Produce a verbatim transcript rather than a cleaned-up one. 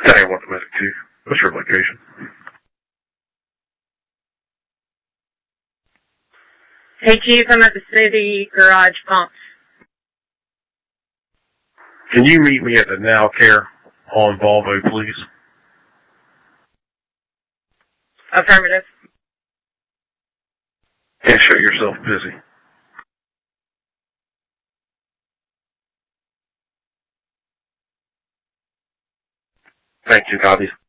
Tell you what the medic chief. What's your location? Hey, Chief, I'm at the city garage pumps. Can you meet me at the Now Care on Volvo, please? Affirmative. And show yourself busy. Thank you, Copy.